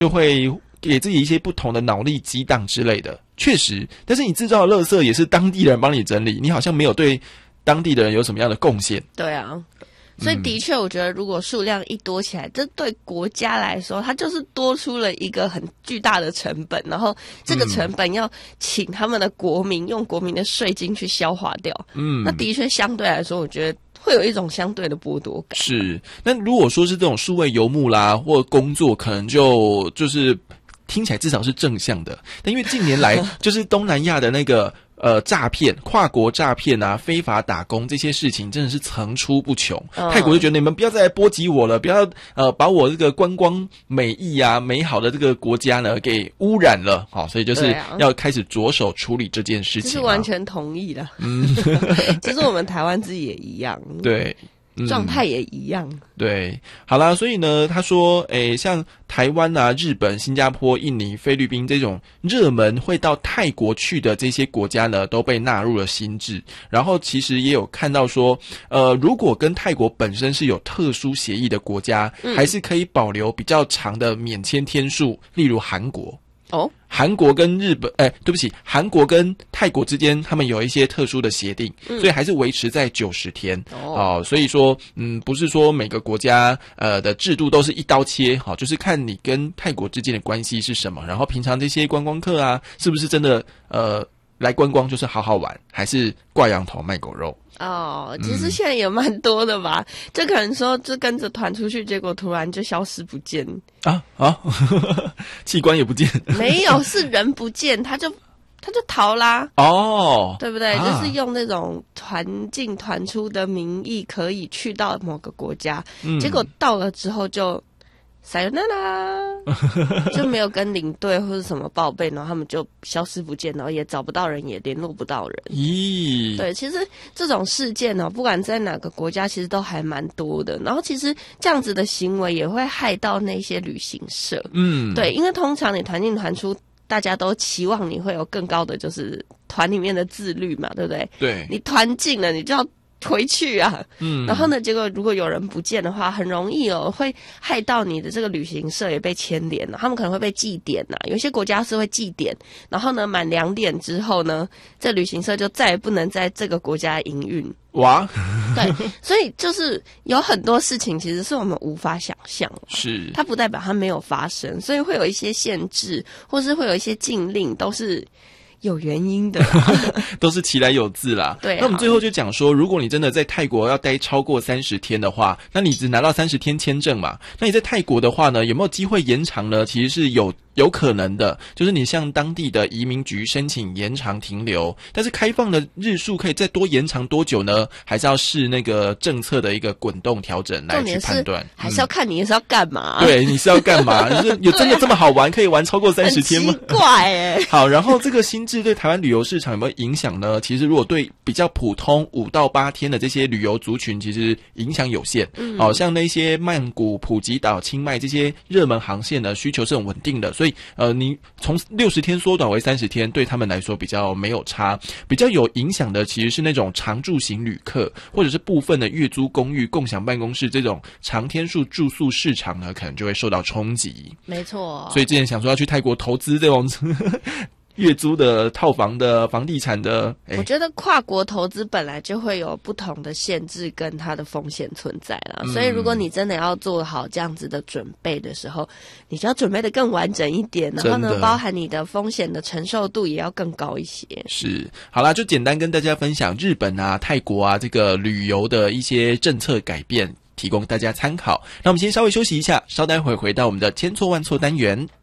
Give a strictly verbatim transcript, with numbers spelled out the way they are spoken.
就会给自己一些不同的脑力激荡之类的，确实。但是你制造的垃圾也是当地人帮你整理，你好像没有对当地的人有什么样的贡献。 对啊。所以的确我觉得如果数量一多起来，这对国家来说它就是多出了一个很巨大的成本，然后这个成本要请他们的国民用国民的税金去消化掉。嗯，那的确相对来说我觉得会有一种相对的剥夺感。 是。那如果说是这种数位游牧啦或工作，可能就就是听起来至少是正向的。但因为近年来就是东南亚的那个呃，诈骗、跨国诈骗啊、非法打工这些事情真的是层出不穷。哦、泰国就觉得你们不要再来波及我了，不要呃把我这个观光美意啊、美好的这个国家呢给污染了。好、哦，所以就是要开始着手处理这件事情、啊。这是完全同意的。嗯，其实我们台湾自己也一样。 对。 状态也一样、嗯、 对，好啦，所以呢他说诶，像台湾啊、日本、新加坡、印尼、菲律宾这种热门会到泰国去的这些国家呢都被纳入了新制。然后其实也有看到说呃，如果跟泰国本身是有特殊协议的国家、嗯、还是可以保留比较长的免签天数，例如韩国。哦，韩国跟日本，哎，对不起，韩国跟泰国之间，他们有一些特殊的协定，嗯、所以还是维持在九十天。哦、呃，所以说，嗯，不是说每个国家呃的制度都是一刀切，好、呃，就是看你跟泰国之间的关系是什么，然后平常这些观光客啊，是不是真的呃来观光就是好好玩，还是挂羊头卖狗肉？ 哦，其实现在也蛮多的吧，嗯、就可能说就跟着团出去，结果突然就消失不见啊啊，器官也不见， 没有，是人不见，他就他就逃啦，哦，对不对？啊、就是用那种团进团出的名义，可以去到某个国家，嗯、结果到了之后就撒由那拉，就没有跟领队或者什么报备，然后他们就消失不见，然后也找不到人，也联络不到人。咦，对，其实这种事件呢、哦，不管在哪个国家，其实都还蛮多的。然后其实这样子的行为也会害到那些旅行社。嗯，对，因为通常你团进团出，大家都期望你会有更高的就是团里面的自律嘛，对不对？ 对， 你团进了，你就要回去啊，嗯，然后呢，结果如果有人不见的话，很容易哦，会害到你的这个旅行社也被牵连了，他们可能会被记点呐、啊，有些国家是会记点，然后呢，满两点之后呢，这旅行社就再也不能在这个国家营运。 哇， 对，所以就是有很多事情其实是我们无法想象， 是它不代表它没有发生，所以会有一些限制，或是会有一些禁令，都是有原因的啦都是其来有自啦。 对、啊， 那我们最后就讲说，如果你真的在泰国要待超过三十天的话，那你只拿到三十天签证嘛，那你在泰国的话呢，有没有机会延长呢？其实是有有可能的，就是你向当地的移民局申请延长停留，但是开放的日数可以再多延长多久呢？还是要视那个政策的一个滚动调整来去判断， 还是要看你是要干嘛、 嗯？对，你是要干嘛？就是有真的这么好玩，可以玩超过三十天吗？ 很奇怪哎、欸。 好，然后这个新制对台湾旅游市场有没有影响呢？其实如果对比较普通五到八天的这些旅游族群，其实影响有限。嗯，好、哦、像那些曼谷、普吉岛、清迈这些热门航线呢，需求是很稳定的。所以，呃，你从六十天缩短为三十天，对他们来说比较没有差。比较有影响的其实是那种常住型旅客，或者是部分的月租公寓、共享办公室这种长天数住宿市场呢，可能就会受到冲击。 没错。 所以之前想说要去泰国投资这种月租的套房的房地产的、欸、 我觉得跨国投资本来就会有不同的限制跟它的风险存在啦、嗯、所以如果你真的要做好这样子的准备的时候，你就要准备的更完整一点，然后呢包含你的风险的承受度也要更高一些。 是，好啦，就简单跟大家分享日本啊、泰国啊这个旅游的一些政策改变，提供大家参考。那我们先稍微休息一下，稍待会回到我们的千错万错单元。